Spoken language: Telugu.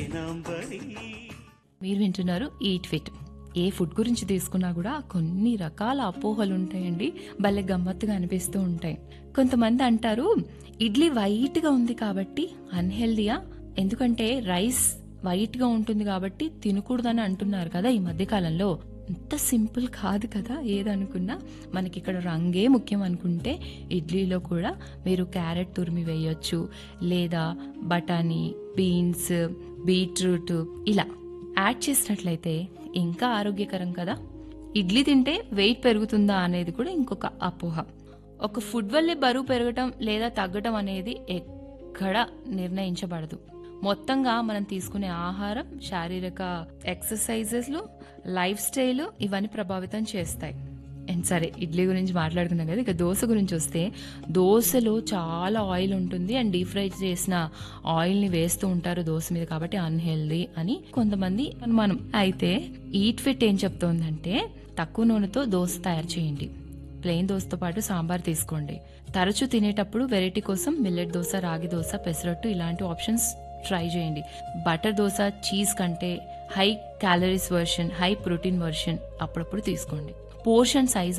మీరు వింటున్నారు ఈట్ ఫిట్. ఏ ఫుడ్ గురించి తీసుకున్నా కూడా కొన్ని రకాల అపోహలు ఉంటాయండి, భలే గమ్మత్తుగా అనిపిస్తూ ఉంటాయి. కొంతమంది అంటారు ఇడ్లీ వైట్ గా ఉంది కాబట్టి అన్హెల్దీయా, ఎందుకంటే రైస్ వైట్ గా ఉంటుంది కాబట్టి తినకూడదని అంటున్నారు కదా ఈ మధ్య కాలంలో. ఇంత సింపుల్ కాదు కదా ఏదనుకున్నా. మనకి ఇక్కడ రంగే ముఖ్యం అనుకుంటే ఇడ్లీలో కూడా మీరు క్యారెట్ తురిమి వేయొచ్చు, లేదా బఠానీ, బీన్స్, బీట్రూట్ ఇలా యాడ్ చేసినట్లయితే ఇంకా ఆరోగ్యకరం కదా. ఇడ్లీ తింటే వెయిట్ పెరుగుతుందా అనేది కూడా ఇంకొక అపోహ. ఒక ఫుడ్ వల్లే బరువు పెరగటం లేదా తగ్గటం అనేది ఎక్కడ నిర్ణయించబడదు. మొత్తంగా మనం తీసుకునే ఆహారం, శారీరక ఎక్సర్సైజెస్లు, లైఫ్ స్టైల్ ఇవన్నీ ప్రభావితం చేస్తాయి. సరే, ఇడ్లీ గురించి మాట్లాడుకున్నాం కదా, ఇక దోశ గురించి వస్తే దోశలో చాలా ఆయిల్ ఉంటుంది అండ్ డీప్ ఫ్రై చేసిన ఆయిల్ని వేస్తూ ఉంటారు దోశ మీద, కాబట్టి అన్హెల్దీ అని కొంతమంది అనుమానం. అయితే ఈట్ ఫిట్ ఏం చెప్తోందంటే తక్కువ నూనెతో దోశ తయారు చేయండి. ప్లెయిన్ దోశతో పాటు సాంబార్ తీసుకోండి. తరచూ తినేటప్పుడు వెరైటీ కోసం మిల్లెట్ దోశ, రాగి దోశ, పెసరట్టు ఇలాంటి ఆప్షన్స్ ట్రై చేయండి. బటర్ దోశ, చీజ్ కంటే high calories version, high protein version అప్పుడప్పుడు తీసుకోండి. Portion size